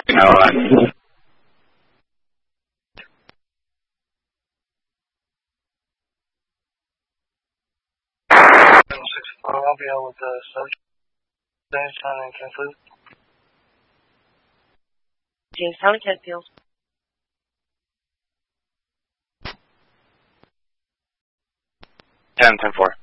Alright. I'll be out with the subject. Jamestown and Kenfield. Jamestown and Kenfield. 10-4.